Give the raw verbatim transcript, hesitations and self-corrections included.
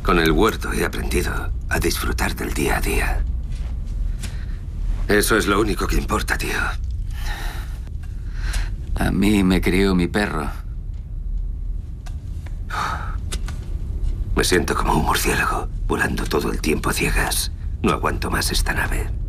Con el huerto he aprendido a disfrutar del día a día. Eso es lo único que importa, tío. A mí me crió mi perro. Me siento como un murciélago, volando todo el tiempo a ciegas. No aguanto más esta nave.